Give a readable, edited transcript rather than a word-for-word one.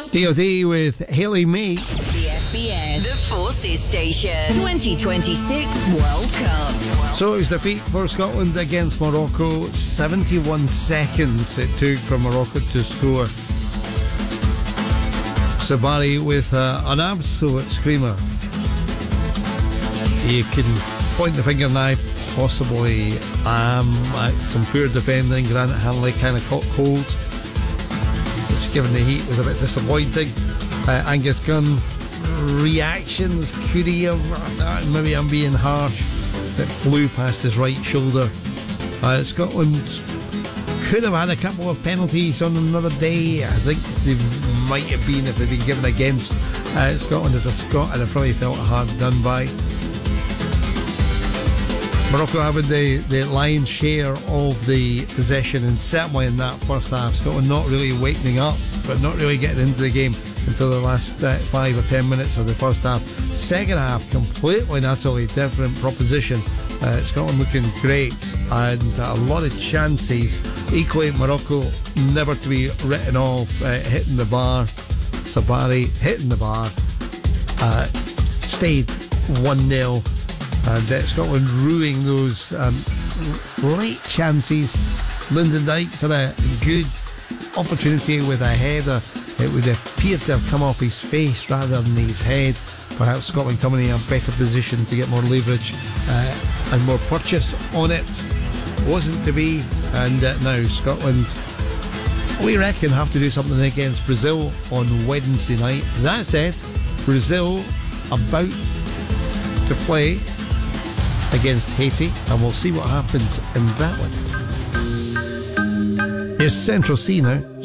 DOD with Hayley May. The FBS, the Forces Station, 2026 World Cup. So it was defeat for Scotland against Morocco. 71 seconds it took for Morocco to score. Sabari with an absolute screamer. You can point the finger now, possibly some poor defending. Grant Hanley kind of caught cold, which given the heat was a bit disappointing. Angus Gunn reactions, could he have, maybe I'm being harsh, it flew past his right shoulder. Scotland could have had a couple of penalties on another day. I think they might have been if they'd been given against Scotland as a Scot, and I probably felt hard done by. Morocco having the lion's share of the possession, and certainly in that first half. Scotland not really wakening up, but not really getting into the game until the last 5 or 10 minutes of the first half. Second half, completely and utterly different proposition. Scotland looking great and a lot of chances. Equally, Morocco never to be written off, hitting the bar. Sabari hitting the bar. Stayed 1-0. And Scotland ruining those late chances. Lyndon Dykes had a good opportunity with a header. It would appear to have come off his face rather than his head. Perhaps Scotland coming in a better position to get more leverage and more purchase on it. Wasn't to be, and now Scotland, we reckon, have to do something against Brazil on Wednesday night. That said, Brazil about to play against Haiti, and we'll see what happens in that one. It's Central C now.